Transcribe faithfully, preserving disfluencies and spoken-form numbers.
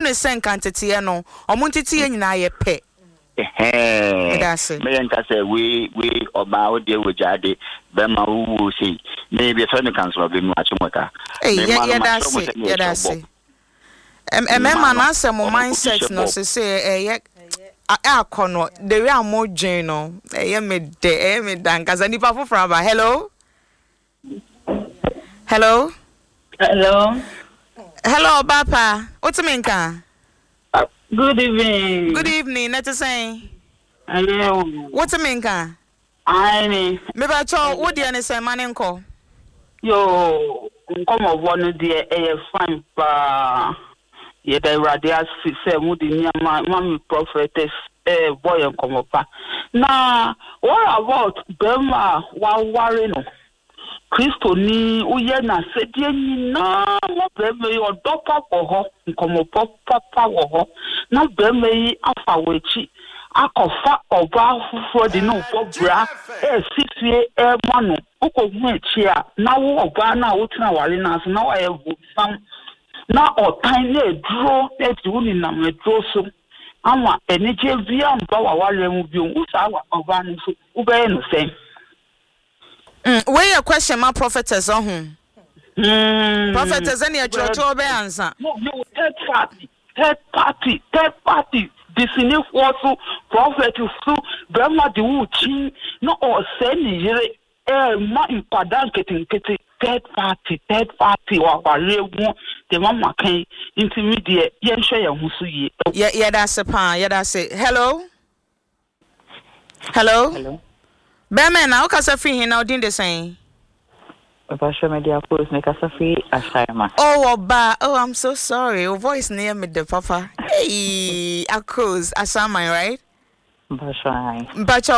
ne sen kantete no omo ntete nyina ye pe eh me yanka say we we oba o de wojade be ma wo sei me be so ne kansoro be mu achimota eh yeah that's it yeah that's it em em ma na say mo mindset no se say eh akono the way am odwen no eh me de eh me dan kaza nipa foforo ba hello hello hello hello Bapa what's me nka good evening good evening net say hello what's me nka ai me me ba cho wo de ne say mane nko yo nkomo wonu de eh fine pa ye da radias say mu di nyama mami prophetess eh boy nkomo pa na what about them wa worry no Kristo ni uye na sedie nyina mo beme yo dopa ko ho nkomo papa wo ho na beme yi afa wechi akofa oba fufuo di no bobra e sifie e manu ukohu echi a na wo oba na wo tena wale na so na wa ye bu sam na otan na eduro e ti woni na meduro so ama enije bia mba wa wale mu bi o sa wa oba no so ubaye no sen. Mm, where your question my prophetess on home. Mm. Prophetess any a church or answer. No, no, third party, third party, third party. This in if also prophet so grandma the wuchi no or send ye eh ma impadan ketin kete third party, third party wa wale mu the mama kan intermediate yen hwe ye hu so ye. Yeah, yeah, that's a pan. Yeah, that's it. Hello? Hello? Hello. Bemen, how can I free him now? Didn't they say? Pastor Media Post, make us a free Ashima. Oh, Oba. Oh, I'm so sorry. Your voice near me, the papa. Hey, of course, Asama, right? Pastor. But